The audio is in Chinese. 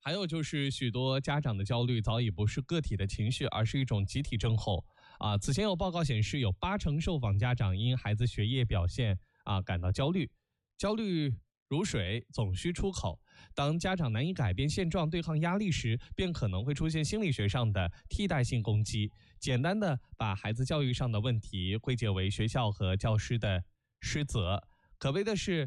还有就是许多家长的焦虑早已不是个体的情绪，而是一种集体症候。此前有报告显示，有80%受访家长因孩子学业表现感到焦虑，焦虑如水，总需出口。当家长难以改变现状，对抗压力时，便可能会出现心理学上的替代性攻击。简单的把孩子教育上的问题归结为学校和教师的失责。可悲的是，